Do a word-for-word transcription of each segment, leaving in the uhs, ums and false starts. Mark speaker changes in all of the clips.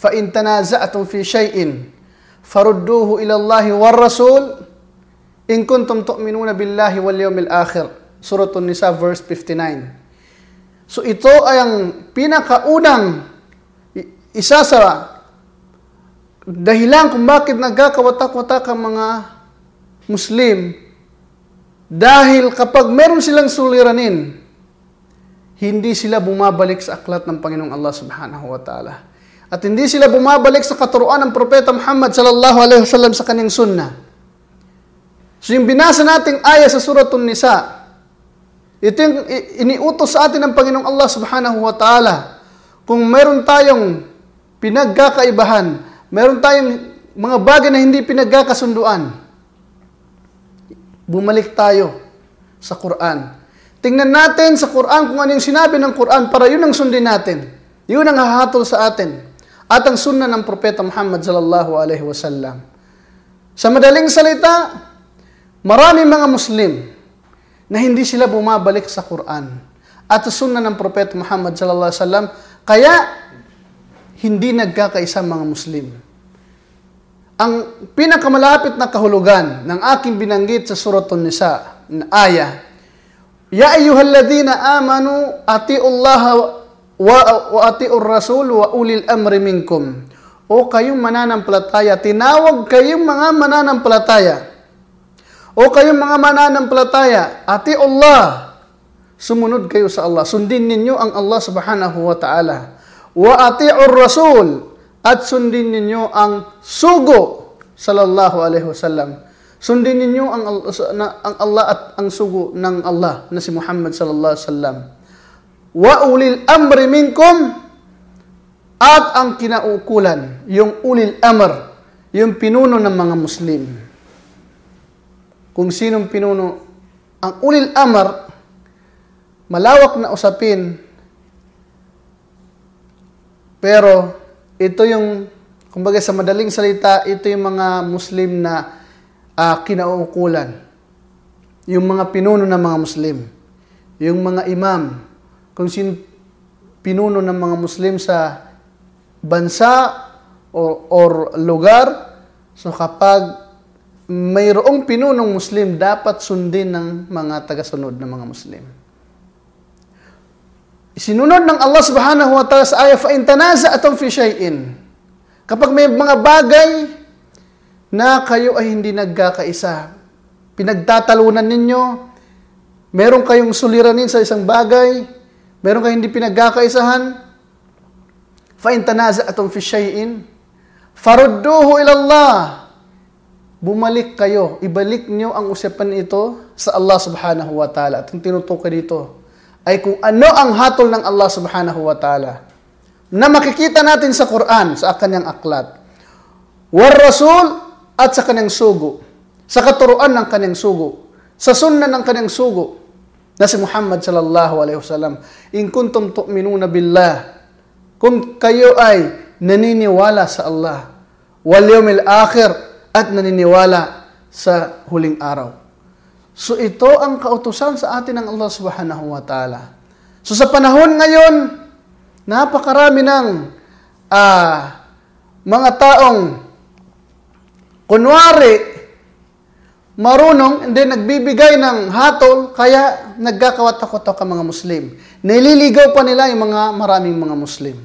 Speaker 1: fa in tanaza'tum fi shay'in farudduhu ila Allahi war Rasul in kuntum tu'minuna billahi wal yawmil akhir. Surah An-Nisa verse fifty-nine. So ito ay ang pinakaunang isa sa dahilan kung bakit nagkakawatak-watak ang mga Muslim, dahil kapag meron silang suliranin, hindi sila bumabalik sa aklat ng Panginoong Allah subhanahu wa ta'ala. At hindi sila bumabalik sa katuruan ng Propeta Muhammad sallallahu alaihi wasallam sa kanyang sunnah. So yung binasa nating ayah sa Surah An-Nisa, ito yung iniutos sa atin ng Panginoong Allah subhanahu wa ta'ala. Kung meron tayong pinagkakaibahan, meron tayong mga bagay na hindi pinagkakasunduan, bumalik tayo sa Quran. Tingnan natin sa Quran kung ano yung sinabi ng Quran para yun ang sundin natin. Yun ang hahatol sa atin. At ang sunnah ng Propeta Muhammad sallallahu alaihi wasallam. Sa madaling salita, maraming mga Muslim na hindi sila bumabalik sa Quran at sa sunnah ng Propeta Muhammad sallallahu alaihi wasallam, kaya hindi nagkakaisa mga Muslim. Ang pinakamalapit na kahulugan ng aking binanggit sa Surah An-Nisa na ayah, Ya ayyuhalladhina amanu atiullaha wa, wa atiur rasul wa ulil amri minkum. O kayong mananampalataya, tinawag kayong mga mananampalataya. O kayong mga mananampalataya, atiullah, sumunod kayo sa Allah. Sundin ninyo ang Allah subhanahu wa ta'ala. Wa atiur rasul, at sundin ninyo ang sugo sallallahu alaihi wasallam. Sundin ninyo ang, ang Allah at ang sugo ng Allah na si Muhammad sallallahu alaihi wasallam. Wa ulil amri minkum, at ang kinaukulan, yung ulil amr, yung pinuno ng mga Muslim. Kung sinong pinuno, ang ulil amr, malawak na usapin, pero ito yung, kumbaga sa madaling salita, ito yung mga Muslim na uh, kinauukulan. Yung mga pinuno ng mga Muslim. Yung mga imam. Kung sino pinuno ng mga Muslim sa bansa or, or lugar. So kapag mayroong pinunong Muslim, dapat sundin ng mga tagasunod ng mga Muslim. Isinunod ng Allah subhanahu wa ta'ala sa ayah, فَإِن تَنَازَعْتُمْ فِي شَيْءٍ. Kapag may mga bagay na kayo ay hindi nagkakaisa, pinagtatalunan ninyo, meron kayong suliranin sa isang bagay, meron kayong hindi pinagkakaisahan, فَإِن تَنَازَعْتُمْ فِي شَيْءٍ فَرُدُّوهُ إِلَى اللَّهِ. Bumalik kayo, ibalik nyo ang usapan ito sa Allah subhanahu wa ta'ala. At yung tinutukoy dito ay kung ano ang hatol ng Allah subhanahu wa ta'ala na makikita natin sa Quran, sa kanyang aklat. War Rasul, at sa kanyang sugo. Sa katuruan ng kanyang sugo. Sa sunnah ng kanyang sugo na si Muhammad sallallahu alaihi wasallam. In kuntum tu'minuna billah. Kung kayo ay naniniwala sa Allah. Wal yawmil akhir, at naniniwala sa huling araw. So ito ang kautusan sa atin ng Allah subhanahu wa ta'ala. So sa panahon ngayon, napakarami ng uh, mga taong kunwari marunong, hindi nagbibigay ng hatol, kaya nagkakawatak-watak ang mga Muslim. Nililigaw pa nila yung mga maraming mga Muslim.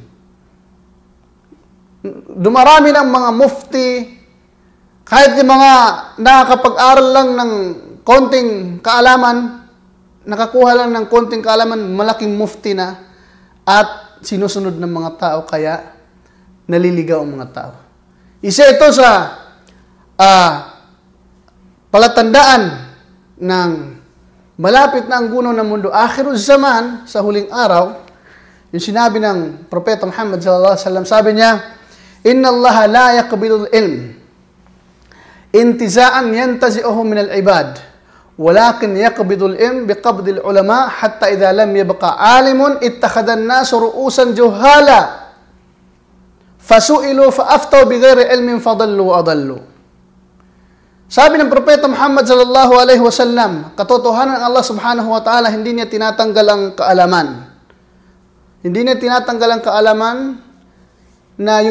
Speaker 1: Dumarami ng mga mufti, kahit yung mga nakakapag-aral lang ng konting kaalaman, nakakuha lang ng konting kaalaman, malaking mufti na, at sinusunod ng mga tao, kaya naliligaw ang mga tao. Isa ito sa uh, palatandaan ng malapit na ang guno ng mundo, akhiruz zaman, sa huling araw. Yung sinabi ng Propeta Muhammad sallallahu alaihi wasallam, sabi niya, Inna Allah la yaqbidul ilm intiza'an yantazi'uhu min al-ibad, walakin yaqbidul ilm biqabdil ulama hatta idha lam yabqa alimun ittakhadan nasu ru'usan juhala fasu'ilu fa'aftaw bighairi ilmin fadallu wa adallu. Sabi ng Propeta Muhammad sallallahu alaihi wasallam, katotohanan ng Allah subhanahu wa ta'ala, hindi niya tinatanggal ang kaalaman. Hindi niya tinatanggal ang kaalaman na